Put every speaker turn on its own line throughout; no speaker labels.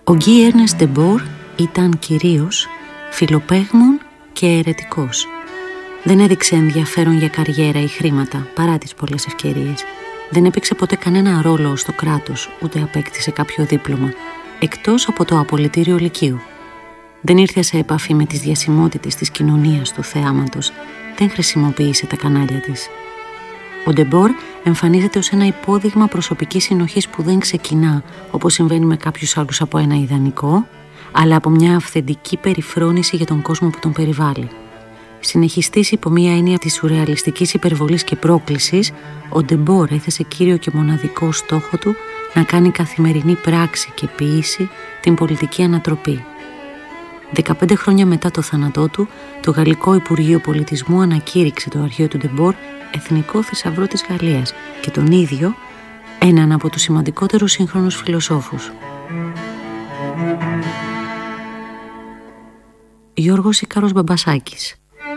Ο Γκί Έρνεστ Ντεμπόρ ήταν κυρίως φιλοπαίγμων και αιρετικός. Δεν έδειξε ενδιαφέρον για καριέρα ή χρήματα παρά τις πολλές ευκαιρίες. Δεν έπαιξε ποτέ κανένα ρόλο στο κράτος, ούτε απέκτησε κάποιο δίπλωμα, εκτός από το απολυτήριο λυκείου. Δεν ήρθε σε επαφή με τις διασημότητες της κοινωνίας του θεάματος, δεν χρησιμοποίησε τα κανάλια της. Ο Ντεμπόρ εμφανίζεται ως ένα υπόδειγμα προσωπικής συνοχής που δεν ξεκινά, όπως συμβαίνει με κάποιους άλλους, από ένα ιδανικό, αλλά από μια αυθεντική περιφρόνηση για τον κόσμο που τον περιβάλλει. Συνεχιστής υπό μια έννοια της σουρεαλιστικής υπερβολής και πρόκλησης, ο Ντεμπόρ έθεσε κύριο και μοναδικό στόχο του να κάνει καθημερινή πράξη και ποίηση την πολιτική ανατροπή. 15 χρόνια μετά το θάνατό του, το Γαλλικό Υπουργείο Πολιτισμού ανακήρυξε το αρχείο του Ντεμπόρ εθνικό θησαυρό της Γαλλίας και τον ίδιο έναν από τους σημαντικότερους σύγχρονους φιλοσόφους. Γιώργος Ικάρος Μπαμπασάκης.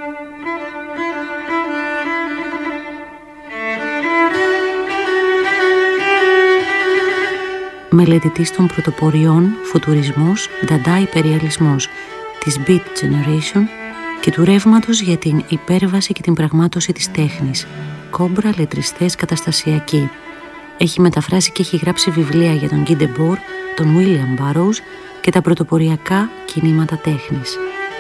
Μελετητής των πρωτοπορειών φουτουρισμός, νταντά υπεριαλισμός, της Beat Generation και του ρεύματος για την υπέρβαση και την πραγμάτωση της τέχνης, κόμπρα λετριστές καταστασιακή. Έχει μεταφράσει και έχει γράψει βιβλία για τον Γκί Ντεμπόρ, τον William Burroughs και τα πρωτοποριακά κινήματα τέχνης.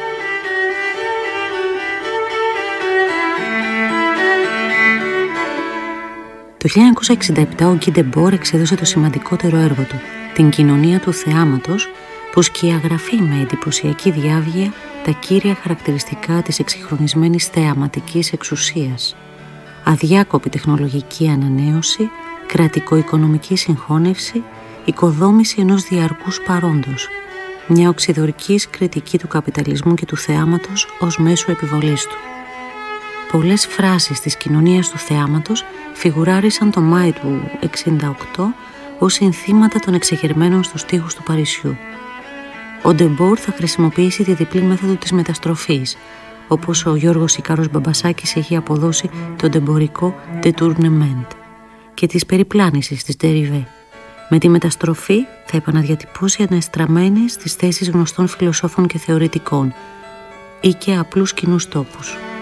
Το 1967 ο Γκί Ντεμπόρ εξέδωσε το σημαντικότερο έργο του, την κοινωνία του θεάματος, που σκιαγραφεί με εντυπωσιακή διάβγεια τα κύρια χαρακτηριστικά της εξυγχρονισμένης θεαματικής εξουσίας. Αδιάκοπη τεχνολογική ανανέωση, κρατικο-οικονομική συγχώνευση, οικοδόμηση ενός διαρκούς παρόντος, μια οξυδωρκής κριτική του καπιταλισμού και του θεάματος ως μέσου επιβολής του. Πολλές φράσεις της κοινωνίας του θεάματος φιγουράρισαν το Μάη του 1968 ως συνθήματα των εξεγερμένων στους τοίχους του Παρισιού. Ο Ντεμπόρ θα χρησιμοποιήσει τη διπλή μέθοδο της μεταστροφής, όπως ο Γιώργος Ικάρος Μπαμπασάκης έχει αποδώσει το ντεμπορικό détournement, και της περιπλάνησης της dérivé. Με τη μεταστροφή θα επαναδιατυπώσει ανεστραμμένες τις θέσεις γνωστών φιλοσόφων και θεωρητικών ή και απλούς κοινούς τόπους.